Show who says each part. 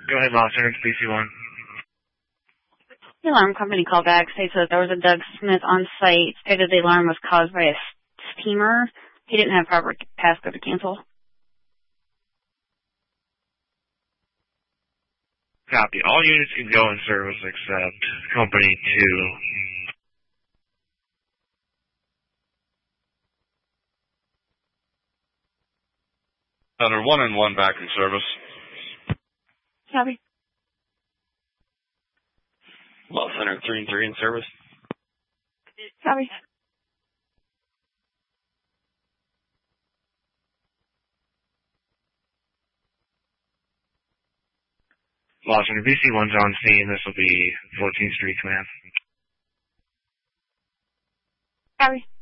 Speaker 1: Go ahead, Los Angeles, BC1.
Speaker 2: The alarm company called back, states that there was a Doug Smith on site, stated the alarm was caused by a steamer. He didn't have proper passcode to cancel.
Speaker 1: Copy. All units can go in service except Company
Speaker 3: 2. Center 1 and 1 back in service.
Speaker 2: Copy.
Speaker 4: Los Center 3 and 3 in service.
Speaker 2: Copy.
Speaker 1: Los Angeles, BC1's on scene. This will be 14th Street Command.
Speaker 2: Copy.